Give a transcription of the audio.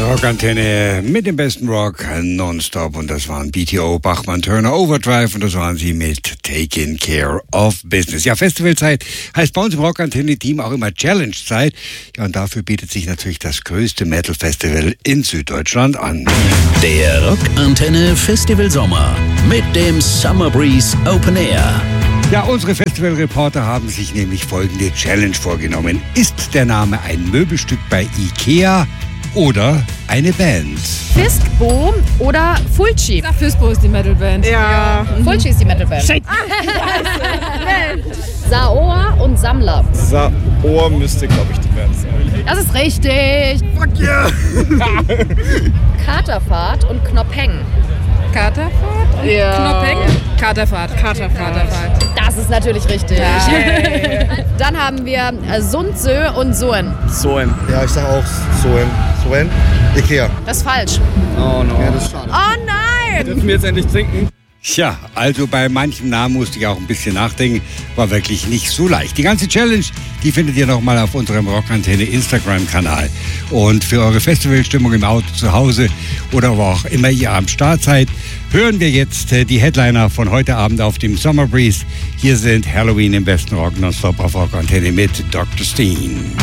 Rockantenne mit dem besten Rock nonstop und das waren BTO, Bachmann Turner Overdrive und das waren sie mit Taking Care of Business. Ja, Festivalzeit heißt bei uns im Rockantenne-Team auch immer Challenge-Zeit. Ja, und dafür bietet sich natürlich das größte Metal-Festival in Süddeutschland an. Der Rockantenne Festival Sommer mit dem Summer Breeze Open Air. Ja, unsere Festivalreporter haben sich nämlich folgende Challenge vorgenommen. Ist der Name ein Möbelstück bei Ikea oder eine Band? Fistbo oder Fulci? Fistbo ist die Metalband. Ja. Fulci ist die Metalband. Saoa und Sammler. Saoa müsste, glaube ich, die Band sein. Das ist richtig. Fuck yeah! Katerfahrt und Knopheng. Katerfahrt und Knopheng? Katerfahrt. Das ist natürlich richtig. Ja. Dann haben wir Sundsö und Soen. Soen. Ja, ich sag auch Soen. Soen? Ikea. Das ist falsch. Oh no. Ja, das ist schade. Oh nein! Dürfen wir jetzt endlich trinken? Tja, also bei manchen Namen musste ich auch ein bisschen nachdenken. War wirklich nicht so leicht. Die ganze Challenge, die findet ihr nochmal auf unserem Rockantenne Instagram-Kanal. Und für eure Festivalstimmung im Auto zu Hause oder wo auch immer ihr am Start seid, hören wir jetzt die Headliner von heute Abend auf dem Summer Breeze. Hier sind Halloween im besten Rock nonstop auf Rockantenne mit Dr. Steen.